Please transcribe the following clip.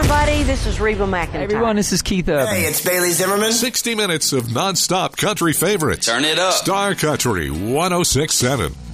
everybody. This is Reba McEntire. Hey, everyone, this is Keith Urban. Hey, it's Bailey Zimmerman. 60 minutes of nonstop country favorites. Turn it up. Star Country 106.7.